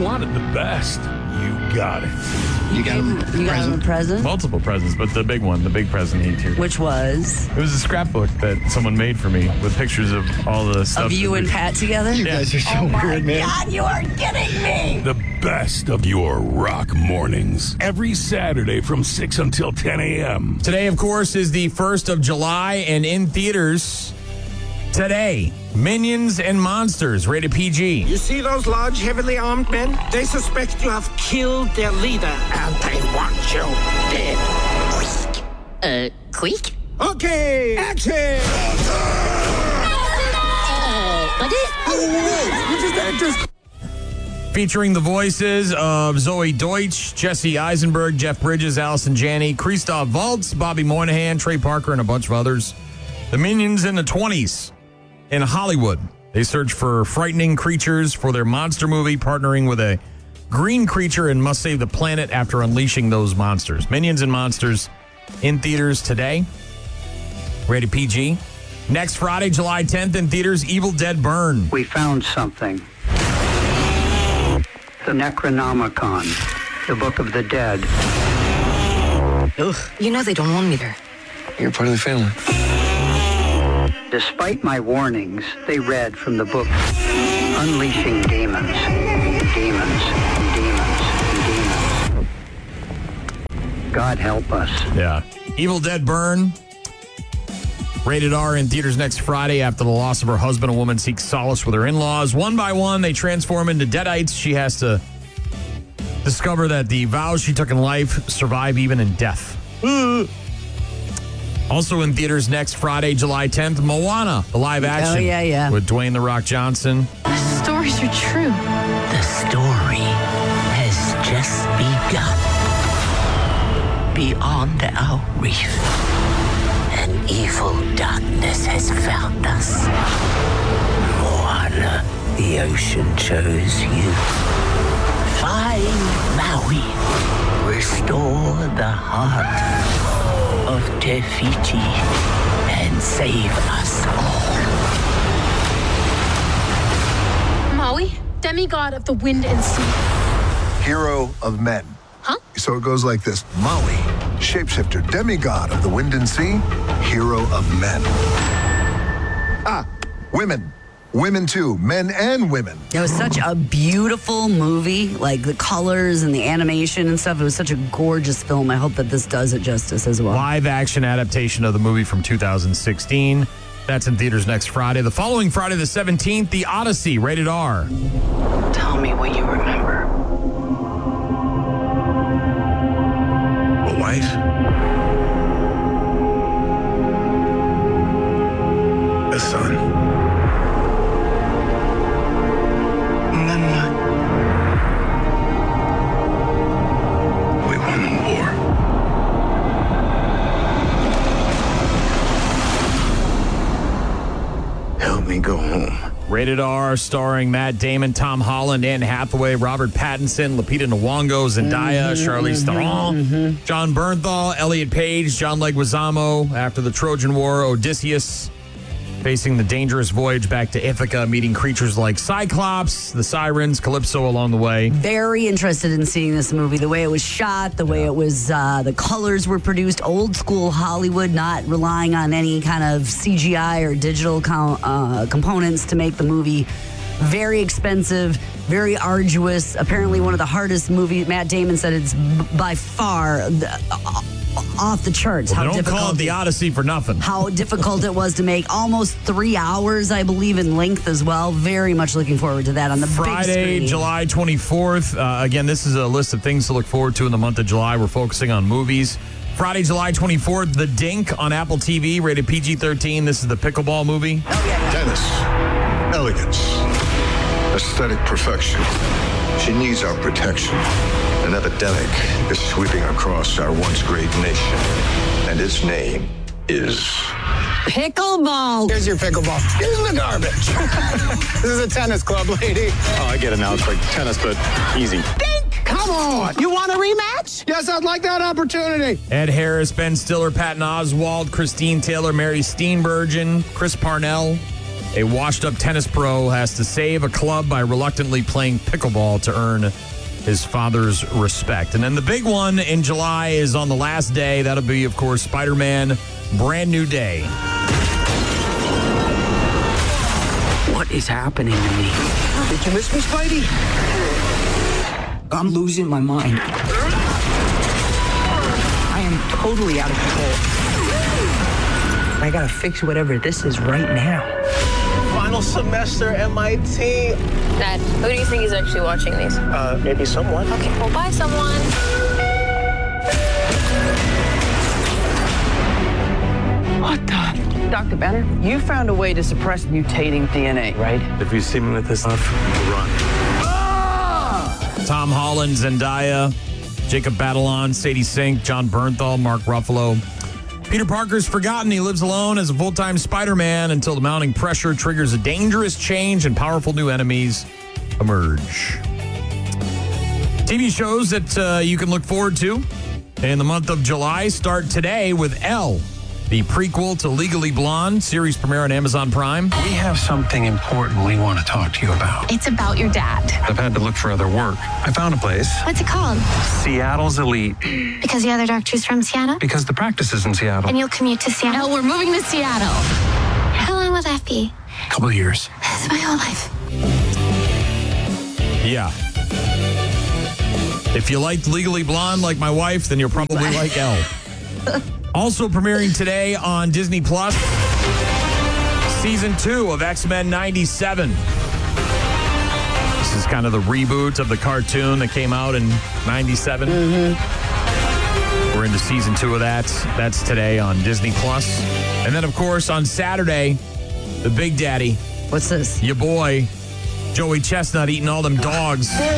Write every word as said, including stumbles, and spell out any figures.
wanted the best. You got it. You got him You got him a present? Multiple presents, but the big one, the big present he tiered. Which was? It was a scrapbook that someone made for me with pictures of all the stuff. Of you that and we- Pat together? You guys are so Oh my weird, man. God, you are kidding me! The best of your rock mornings. Every Saturday from six until ten a.m. Today, of course, is the first of July, and in theaters today, Minions and Monsters, rated P G. You see those large, heavily armed men? They suspect you have killed their leader, and they want you dead. Uh, quick? Okay, action! What is... Featuring the voices of Zoe Deutsch, Jesse Eisenberg, Jeff Bridges, Allison Janney, Christoph Waltz, Bobby Moynihan, Trey Parker, and a bunch of others. The Minions in the twenties in Hollywood. They search for frightening creatures for their monster movie, partnering with a green creature and must save the planet after unleashing those monsters. Minions and Monsters in theaters today. Rated P G. Next Friday, July tenth in theaters, Evil Dead Burn. We found something. The Necronomicon, the Book of the Dead. Ugh. You know they don't want me there. You're part of the family. Despite my warnings, they read from the book Unleashing Demons, Demons, Demons, Demons. God help us. Yeah. Evil Dead Burn. Rated R in theaters next Friday. After the loss of her husband, a woman seeks solace with her in-laws. One by one, they transform into deadites. She has to discover that the vows she took in life survive even in death. Also in theaters next Friday, July tenth, Moana, the live action. Oh, yeah, yeah. With Dwayne The Rock Johnson. The stories are true. The story has just begun. Beyond our reef, an evil darkness has found us. Moana, the ocean chose you. Find Maui. Restore the heart of Te Fiti and save us all. Maui, demigod of the wind and sea. Hero of men. Huh? So it goes like this. Maui, shapeshifter, demigod of the wind and sea, hero of men. Ah, women. Women too, men and women. It was such a beautiful movie, like the colors and the animation and stuff. It was such a gorgeous film. I hope that this does it justice as well. Live action adaptation of the movie from two thousand sixteen. That's in theaters next Friday. The following Friday, the seventeenth, The Odyssey, rated R. Tell me what you remember. A wife? A son? And then what? We won the war. Help me go home. Rated R, starring Matt Damon, Tom Holland, Anne Hathaway, Robert Pattinson, Lupita Nyong'o, Zendaya, Mm-hmm, Charlize Theron, mm-hmm. John Bernthal, Elliot Page, John Leguizamo. After the Trojan War, Odysseus facing the dangerous voyage back to Ithaca, meeting creatures like Cyclops, the Sirens, Calypso along the way. Very interested in seeing this movie. The way it was shot, the way it was, uh, the colors were produced, old school Hollywood, not relying on any kind of C G I or digital com- uh, components to make the movie. Very expensive, very arduous. Apparently, one of the hardest movies. Matt Damon said it's b- by far the, uh, off the charts. Well, how they don't difficult call it the Odyssey for nothing. How difficult it was to make. Almost three hours, I believe, in length as well. Very much looking forward to that on the big Friday, screen. July twenty-fourth. Uh, again, this is a list of things to look forward to in the month of July. We're focusing on movies. Friday, July twenty-fourth, The Dink on Apple T V, rated P G thirteen. This is the pickleball movie. Oh, yeah, yeah. Dennis, elegance, aesthetic perfection. She needs our protection. An epidemic is sweeping across our once great nation, and its name is Pickleball. Here's your pickleball. Here's the garbage. This is a tennis club, lady. Oh, I get it now. It's like tennis, but easy. Dink! Come on. You want a rematch? Yes, I'd like that opportunity. Ed Harris, Ben Stiller, Patton Oswalt, Christine Taylor, Mary Steenburgen, Chris Parnell. A washed-up tennis pro has to save a club by reluctantly playing pickleball to earn his father's respect. And then the big one in July is on the last day. That'll be, of course, Spider-Man Brand New Day. What is happening to me? Did you miss me, Spidey? I'm losing my mind. I am totally out of control. I gotta fix whatever this is right now. Final semester M I T. Dad, who do you think is actually watching these? Uh, maybe someone. Okay, well, bye, someone. What the? Doctor Banner, you found a way to suppress mutating D N A, right? If you see me with this stuff, run. Tom Holland, Zendaya, Jacob Batalon, Sadie Sink, John Bernthal, Mark Ruffalo. Peter Parker's forgotten he lives alone as a full-time Spider-Man until the mounting pressure triggers a dangerous change and powerful new enemies emerge. T V shows that uh, you can look forward to in the month of July start today with Elle, the prequel to Legally Blonde, series premiere on Amazon Prime. We have something important we want to talk to you about. It's about your dad. I've had to look for other work. I found a place. What's it called? Seattle's Elite. Because the other doctor's from Seattle? Because the practice is in Seattle. And you'll commute to Seattle? No, we're moving to Seattle. How long will that be? A couple of years. That's my whole life. Yeah. If you liked Legally Blonde like my wife, then you'll probably like Elle. Also premiering today on Disney Plus, season two of X-Men ninety-seven. This is kind of the reboot of the cartoon that came out in ninety-seven. Mm-hmm. We're into season two of that. That's today on Disney Plus. And then, of course, on Saturday, the Big Daddy. What's this? Your boy, Joey Chestnut, eating all them dogs.